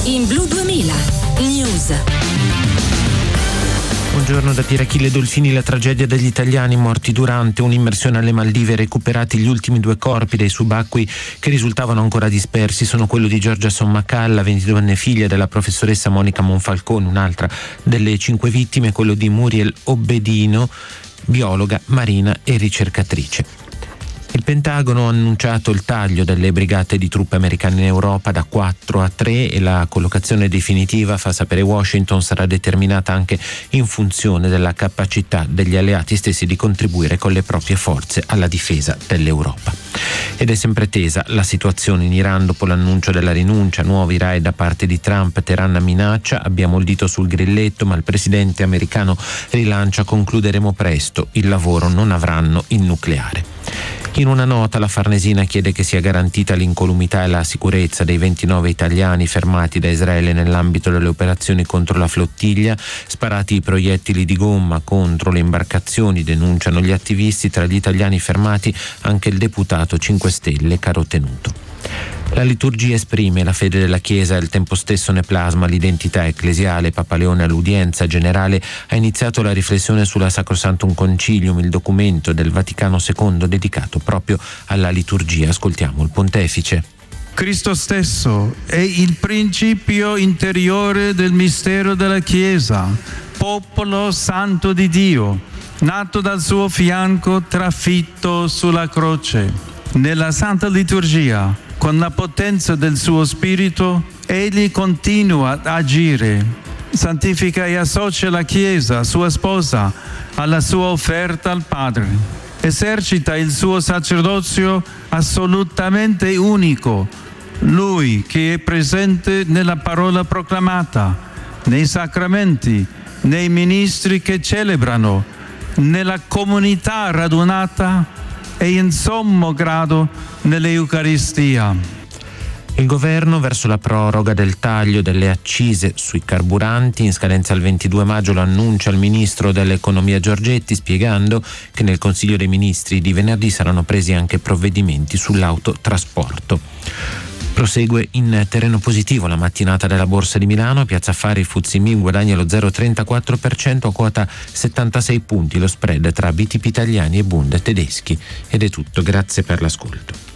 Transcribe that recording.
in Blu 2000 News. Buongiorno da Pier Achille Dolfini. La tragedia degli italiani morti durante un'immersione alle Maldive, recuperati gli ultimi 2 corpi dei subacquei che risultavano ancora dispersi. Sono quello di Giorgia Sommacalla, 22enne figlia della professoressa Monica Monfalcone, un'altra delle 5 vittime, quello di Muriel Obbedino, biologa marina e ricercatrice. Il Pentagono ha annunciato il taglio delle brigate di truppe americane in Europa da 4 a 3 e la collocazione definitiva, fa sapere Washington, sarà determinata anche in funzione della capacità degli alleati stessi di contribuire con le proprie forze alla difesa dell'Europa. Ed è sempre tesa la situazione in Iran dopo l'annuncio della rinuncia, nuovi raid da parte di Trump. Teheran minaccia, abbiamo il dito sul grilletto, ma il presidente americano rilancia: concluderemo presto, il lavoro non avranno il nucleare. In una nota la Farnesina chiede che sia garantita l'incolumità e la sicurezza dei 29 italiani fermati da Israele nell'ambito delle operazioni contro la flottiglia. Sparati i proiettili di gomma contro le imbarcazioni, denunciano gli attivisti, tra gli italiani fermati anche il deputato 5 Stelle Carotenuto. La liturgia esprime la fede della Chiesa e al tempo stesso ne plasma l'identità ecclesiale. Papa Leone all'udienza generale ha iniziato la riflessione sulla Sacrosanctum Concilium, il documento del Vaticano II dedicato proprio alla liturgia. Ascoltiamo il pontefice. Cristo stesso è il principio interiore del mistero della Chiesa, popolo santo di Dio, nato dal suo fianco, trafitto sulla croce. Nella Santa Liturgia, con la potenza del suo Spirito, egli continua ad agire, santifica e associa la Chiesa, sua sposa, alla sua offerta al Padre. Esercita il suo sacerdozio assolutamente unico, lui che è presente nella parola proclamata, nei sacramenti, nei ministri che celebrano, nella comunità radunata e in sommo grado nell'Eucaristia. Il governo verso la proroga del taglio delle accise sui carburanti in scadenza il 22 maggio lo annuncia il ministro dell'economia Giorgetti, spiegando che nel Consiglio dei Ministri di venerdì saranno presi anche provvedimenti sull'autotrasporto. Prosegue in terreno positivo la mattinata della Borsa di Milano. Piazza Affari FTSE MIB guadagna lo 0,34% a quota 76 punti, lo spread tra BTP italiani e Bund tedeschi. Ed è tutto, grazie per l'ascolto.